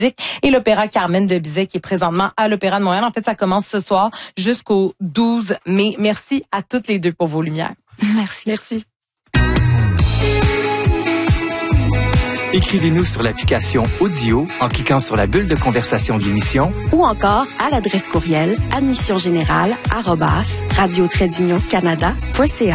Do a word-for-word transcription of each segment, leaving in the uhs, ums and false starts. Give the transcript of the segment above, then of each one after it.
et l'opéra Carmen de Bizet qui est présentement à l'Opéra de Montréal. En fait, ça commence ce soir jusqu'au douze mai. Merci à toutes les deux pour vos lumières. Merci. Merci. Écrivez-nous sur l'application Audio en cliquant sur la bulle de conversation de l'émission ou encore à l'adresse courriel admissiongénérale arobase radio trait d'union canada point c a.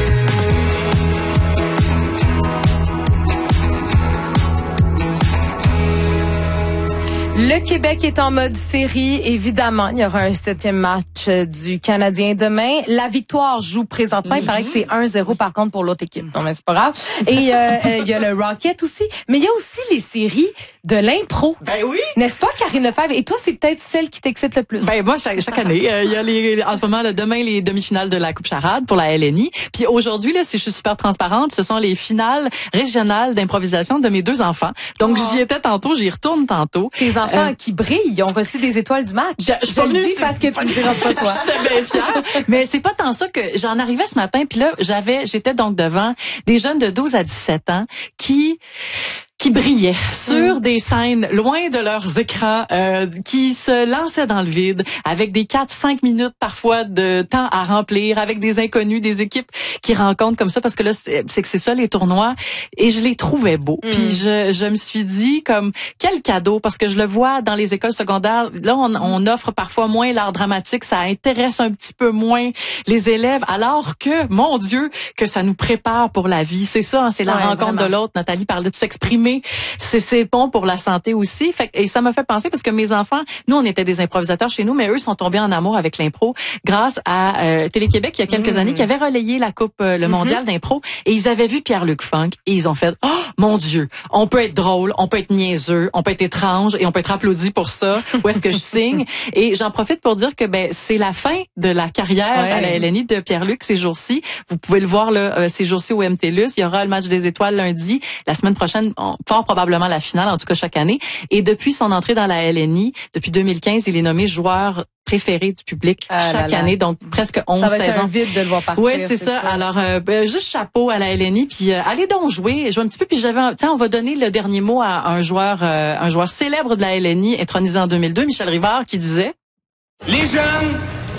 Le Québec est en mode série. Évidemment, il y aura un septième match du Canadien demain. La victoire joue présentement. Il paraît que c'est un zéro par contre pour l'autre équipe. Non, mais c'est pas grave. Et euh, il y a le Rocket aussi. Mais il y a aussi les séries de l'impro. Ben oui. N'est-ce pas, Karine Lefebvre? Et toi, c'est peut-être celle qui t'excite le plus. Ben moi, chaque, chaque année, il euh, y a les, en ce moment, là, demain, les demi-finales de la Coupe Charade pour la L N I. Puis aujourd'hui, là, si je suis super transparente, ce sont les finales régionales d'improvisation de mes deux enfants. Donc, oh. j'y étais tantôt, j'y retourne tantôt. Tes enfants euh, qui brillent, ils ont reçu des étoiles du match. Je, je, je le dis parce que tu ne diras pas toi. J'étais bien fière. Mais c'est pas tant ça que j'en arrivais ce matin, puis là, j'avais, j'étais donc devant des jeunes de douze à dix-sept ans qui qui brillaient sur mmh. des scènes loin de leurs écrans, euh, qui se lançaient dans le vide avec des quatre cinq minutes parfois de temps à remplir, avec des inconnus, des équipes qui rencontrent comme ça, parce que là, c'est, c'est que c'est ça les tournois, et je les trouvais beaux. Mmh. Puis je, je me suis dit, comme, quel cadeau, parce que je le vois dans les écoles secondaires, là, on, on offre parfois moins l'art dramatique, ça intéresse un petit peu moins les élèves, alors que, mon Dieu, que ça nous prépare pour la vie. C'est ça, hein, c'est la ouais, rencontre vraiment. De l'autre. Nathalie parlait de s'exprimer. C'est, c'est bon pour la santé aussi. Fait, et ça m'a fait penser parce que mes enfants, nous, on était des improvisateurs chez nous, mais eux sont tombés en amour avec l'impro grâce à euh, Télé-Québec il y a quelques mmh. années qui avait relayé la Coupe, euh, le mmh. mondial d'impro, et ils avaient vu Pierre-Luc Funk et ils ont fait « Oh, mon Dieu, on peut être drôle, on peut être niaiseux, on peut être étrange et on peut être applaudi pour ça. Où est-ce que je signe? » Et j'en profite pour dire que ben c'est la fin de la carrière ouais. à la L N I de Pierre-Luc ces jours-ci. Vous pouvez le voir là, euh, ces jours-ci au M T L U S. Il y aura le match des étoiles lundi. La semaine prochaine, on, fort probablement la finale, en tout cas chaque année. Et depuis son entrée dans la L N I, depuis deux mille quinze, il est nommé joueur préféré du public ah chaque année, donc presque onze saisons. Ça va être un vide de le voir partir. Oui, c'est, c'est ça. ça. Alors, euh, ben, juste chapeau à la L N I, puis euh, allez donc jouer, jouer un petit peu. Puis j'avais, tiens, on va donner le dernier mot à un joueur, euh, un joueur célèbre de la L N I, intronisé en deux mille deux, Michel Rivard, qui disait: les jeunes,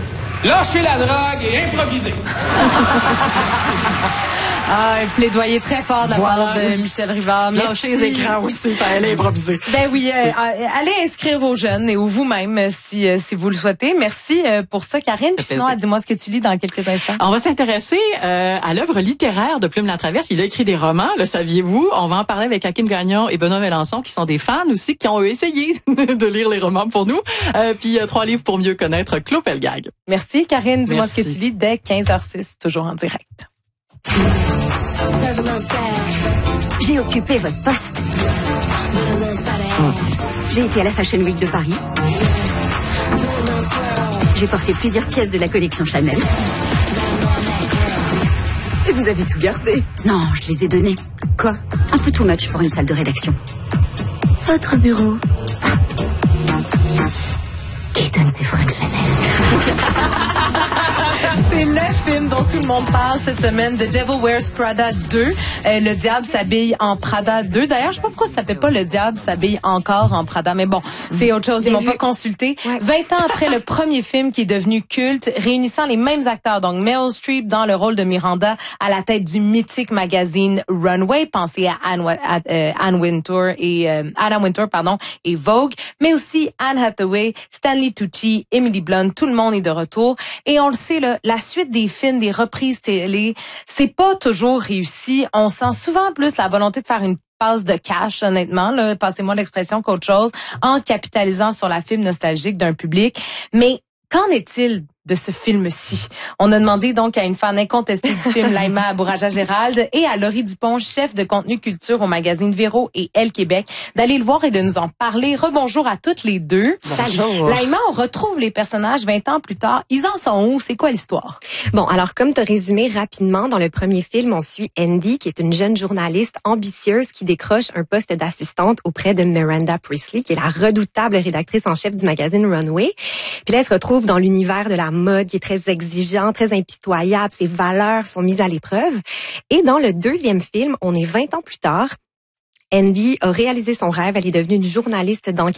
lâchez la drogue et improvisez. Ah, un plaidoyer très fort de la voilà. part de Michel Rivard. Lâchez les écrans aussi, il fallait improviser. Ben oui, euh, allez inscrire vos jeunes et ou vous-même si euh, si vous le souhaitez. Merci euh, pour ça, Karine. Puis sinon, dis-moi ce que tu lis dans quelques instants. On va s'intéresser euh, à l'œuvre littéraire de Plume Latraverse. Il a écrit des romans, le saviez-vous? On va en parler avec Hakim Gagnon et Benoît Mélenchon, qui sont des fans aussi, qui ont essayé de lire les romans pour nous. Euh, puis euh, trois livres pour mieux connaître Claude Pelgag. Merci, Karine. Dis-moi Merci. ce que tu lis dès quinze heures six, toujours en direct. J'ai occupé votre poste. Mmh. J'ai été à la Fashion Week de Paris. J'ai porté plusieurs pièces de la collection Chanel. Et vous avez tout gardé? Non, je les ai donnés. Quoi? Un peu too much pour une salle de rédaction. Votre bureau. Qui donne ces fringues Chanel? C'est le film dont tout le monde parle cette semaine, The Devil Wears Prada deux. Euh, le diable s'habille en Prada deux. D'ailleurs, je sais pas pourquoi ça s'appelle pas Le diable s'habille encore en Prada, mais bon, c'est autre chose. Ils m'ont pas consulté. Ouais. vingt ans après le premier film qui est devenu culte, réunissant les mêmes acteurs, donc Meryl Streep dans le rôle de Miranda à la tête du mythique magazine Runway, pensez à Anne, à, euh, Anne Wintour et euh, Anna Wintour, pardon, et Vogue, mais aussi Anne Hathaway, Stanley Tucci, Emily Blunt, tout le monde est de retour. Et on le sait, là, la suite des films, des reprises télé, c'est pas toujours réussi. On sent souvent plus la volonté de faire une passe de cash, honnêtement, là, passez-moi l'expression, qu'autre chose, en capitalisant sur la fibre nostalgique d'un public. Mais qu'en est-il de ce film-ci? On a demandé donc à une fan incontestée du film, Laïma Abouraja-Gérald, et à Laurie Dupont, chef de contenu culture au magazine Véro et Elle Québec, d'aller le voir et de nous en parler. Rebonjour à toutes les deux. Bonjour. Laïma, on retrouve les personnages vingt ans plus tard. Ils en sont où? C'est quoi l'histoire? Bon, alors comme tu as résumé rapidement, dans le premier film, on suit Andy, qui est une jeune journaliste ambitieuse qui décroche un poste d'assistante auprès de Miranda Priestley, qui est la redoutable rédactrice en chef du magazine Runway. Puis là, elle se retrouve dans l'univers de la mode qui est très exigeant, très impitoyable. Ses valeurs sont mises à l'épreuve. Et dans le deuxième film, on est vingt ans plus tard. Andy a réalisé son rêve. Elle est devenue une journaliste d'enquête